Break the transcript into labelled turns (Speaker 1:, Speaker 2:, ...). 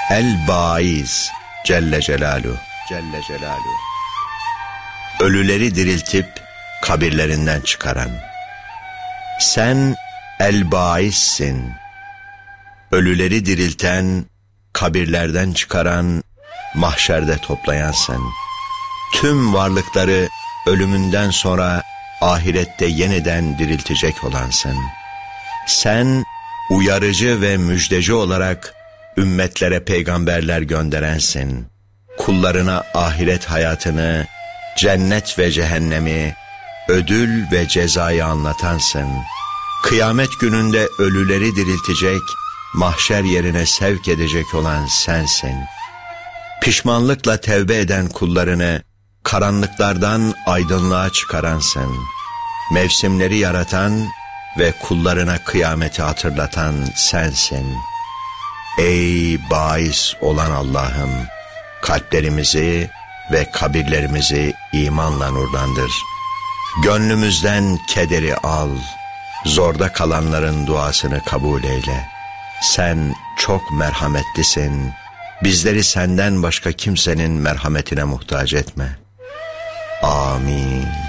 Speaker 1: El-Baiz Celle Celaluhu. Ölüleri diriltip kabirlerinden çıkaran. Sen El-Baiz'sin. Ölüleri dirilten, kabirlerden çıkaran, mahşerde toplayan sen. Tüm varlıkları ölümünden sonra ahirette yeniden diriltecek olan sen. Sen uyarıcı ve müjdeci olarak ümmetlere peygamberler gönderensin. Kullarına ahiret hayatını, cennet ve cehennemi, ödül ve cezayı anlatansın. Kıyamet gününde ölüleri diriltecek, mahşer yerine sevk edecek olan sensin. Pişmanlıkla tevbe eden kullarını karanlıklardan aydınlığa çıkaransın. Mevsimleri yaratan ve kullarına kıyameti hatırlatan sensin. Ey bais olan Allah'ım, kalplerimizi ve kabirlerimizi imanla nurlandır. Gönlümüzden kederi al, zorda kalanların duasını kabul eyle. Sen çok merhametlisin, bizleri senden başka kimsenin merhametine muhtaç etme. Amin.